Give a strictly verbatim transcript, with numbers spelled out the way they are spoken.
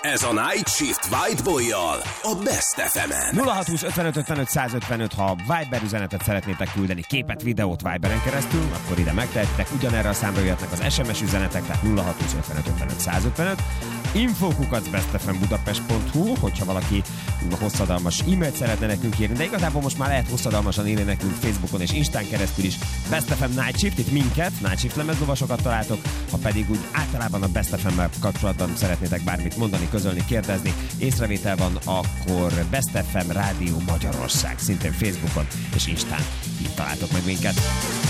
Ez a Night Shift Whiteboy-jal a Best ef emen. nulla hat húsz ötvenöt ötvenöt százötvenöt, ha Viber üzenetet szeretnétek küldeni, képet, videót Viberen keresztül, akkor ide megtehetitek. Ugyanerre a számra jöhetnek az es em es üzenetek, tehát nulla hat húsz ötvenöt ötvenöt százötvenöt. infókukac bestfmbudapest pont hu, hogyha valaki hosszadalmas e-mailt szeretne nekünk írni, de igazából most már lehet hosszadalmasan írni nekünk Facebookon és Instán keresztül is. Best ef em Night Shift, itt minket, Night Shift lemezlovasokat találtok, ha pedig úgy általában a Best ef emmel kapcsolatban szeretnétek bármit mondani, közölni, kérdezni, észrevétel van, akkor Best ef em Rádió Magyarország, szintén Facebookon és Instán, így találtok meg minket.